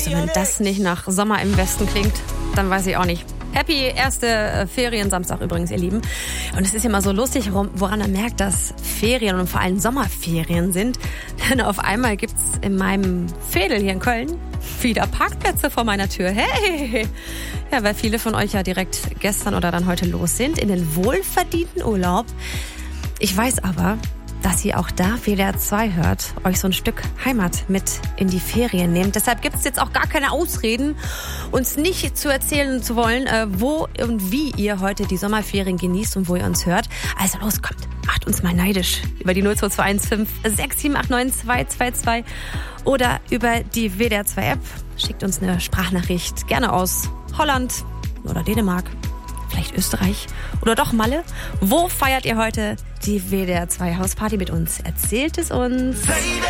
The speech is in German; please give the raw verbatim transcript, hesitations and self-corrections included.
Also wenn das nicht nach Sommer im Westen klingt, dann weiß ich auch nicht. Happy erste Ferien-Samstag übrigens, ihr Lieben. Und es ist immer so lustig, woran man merkt, dass Ferien und vor allem Sommerferien sind. Denn auf einmal gibt's in meinem Veedel hier in Köln wieder Parkplätze vor meiner Tür. Hey! Ja, weil viele von euch ja direkt gestern oder dann heute los sind in den wohlverdienten Urlaub. Ich weiß aber, dass ihr auch da W D R zwei hört, euch so ein Stück Heimat mit in die Ferien nehmt. Deshalb gibt es jetzt auch gar keine Ausreden, uns nicht zu erzählen zu wollen, wo und wie ihr heute die Sommerferien genießt und wo ihr uns hört. Also los, kommt, macht uns mal neidisch über die null zwei zwei eins fünf sechs sieben acht neun zwei zwei zwei oder über die W D R zwei App. Schickt uns eine Sprachnachricht, gerne aus Holland oder Dänemark. Vielleicht Österreich oder doch Malle. Wo feiert ihr heute die W D R zwei Hausparty mit uns? Erzählt es uns.